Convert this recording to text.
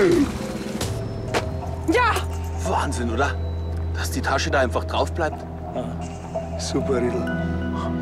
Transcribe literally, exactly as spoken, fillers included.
Ja! Wahnsinn, oder? Dass die Tasche da einfach drauf bleibt. Super, Riedl.